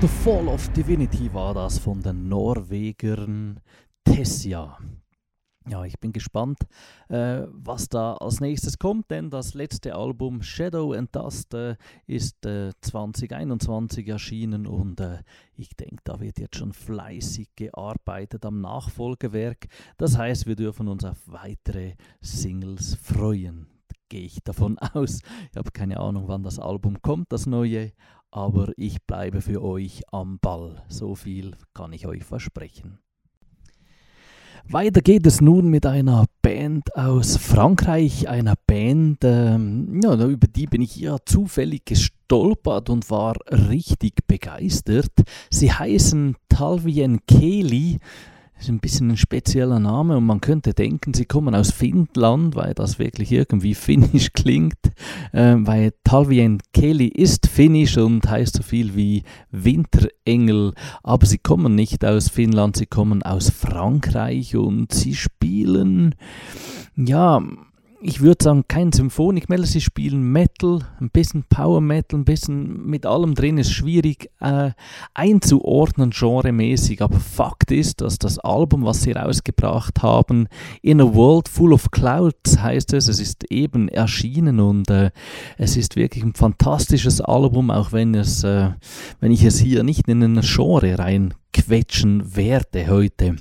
The Fall of Divinity war das von den Norwegern Tessia. Ja, ich bin gespannt, was da als nächstes kommt, denn das letzte Album Shadow and Dust ist 2021 erschienen und ich denke, da wird jetzt schon fleißig gearbeitet am Nachfolgewerk. Das heißt, wir dürfen uns auf weitere Singles freuen, gehe ich davon aus. Ich habe keine Ahnung, wann das Album kommt, das neue, aber ich bleibe für euch am Ball. So viel kann ich euch versprechen. Weiter geht es nun mit einer Band aus Frankreich, einer Band, über die bin ich ja zufällig gestolpert und war richtig begeistert. Sie heißen Talvien Kieli. Das ist ein bisschen ein spezieller Name und man könnte denken, sie kommen aus Finnland, weil das wirklich irgendwie finnisch klingt, weil Talvien Kieli ist finnisch und heißt so viel wie Winterengel, aber sie kommen nicht aus Finnland, sie kommen aus Frankreich und sie spielen, ich würde sagen, kein Symphonik-Metal, sie spielen Metal, ein bisschen Power Metal, ein bisschen mit allem drin, ist schwierig einzuordnen genremäßig, aber Fakt ist, dass das Album, was sie rausgebracht haben, In a World Full of Clouds heißt es ist eben erschienen und es ist wirklich ein fantastisches Album, auch wenn ich es hier nicht in ein Genre reinquetschen werde heute.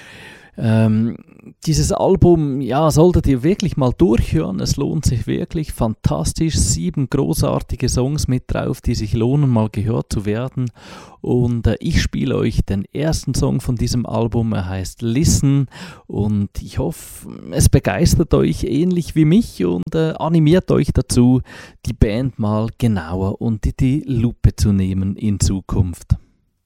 Dieses Album, solltet ihr wirklich mal durchhören, es lohnt sich wirklich, fantastisch, 7 großartige Songs mit drauf, die sich lohnen, mal gehört zu werden und ich spiele euch den ersten Song von diesem Album, er heißt Listen und ich hoffe, es begeistert euch ähnlich wie mich und animiert euch dazu, die Band mal genauer unter die Lupe zu nehmen in Zukunft.